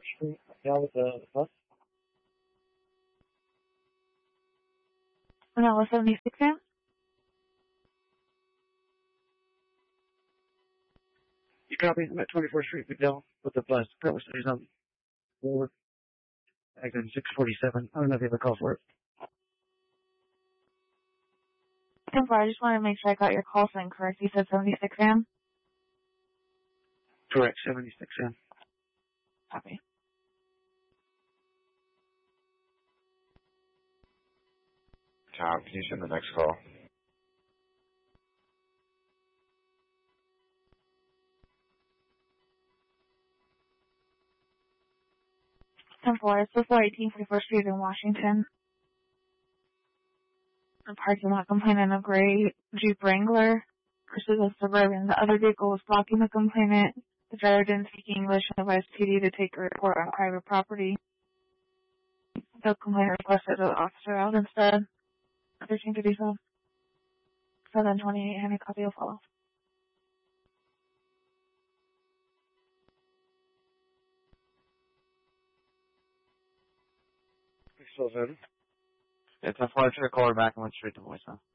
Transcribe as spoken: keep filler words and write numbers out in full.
Street, yeah, with the bus. And that was seventy-six, ma'am? You copy? I'm at twenty-fourth Street, McDowell, with the bus. That was on four, exit six forty-seven. I don't know if you have a call for it. ten four, I just wanted to make sure I got your call sign correct. You said seventy-six, ma'am? Correct, seventy-six, ma'am. Copy. Tom, can you send the next call? ten four, it's the four eighteen forty-first Street in Washington. The parking lot complainant of gray Jeep Wrangler versus a Suburban. The other vehicle was blocking the complainant. The driver didn't speak English and advised P D to take a report on private property. The complainant requested the officer out instead. thirteen fifty-seven. seven twenty-eight, and a copy will follow. six twelve seven. Yeah, ten four, I took a caller back and went straight to voicemail.